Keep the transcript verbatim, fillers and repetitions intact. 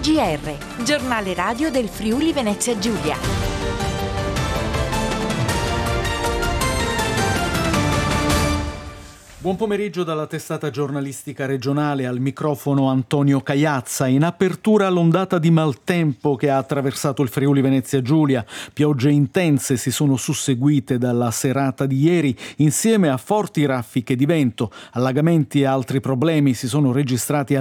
G R, giornale radio del Friuli Venezia Giulia. Buon pomeriggio dalla testata giornalistica regionale, al microfono Antonio Cagliazza. In apertura l'ondata di maltempo che ha attraversato il Friuli Venezia Giulia. Piogge intense si sono susseguite dalla serata di ieri insieme a forti raffiche di vento. Allagamenti e altri problemi si sono registrati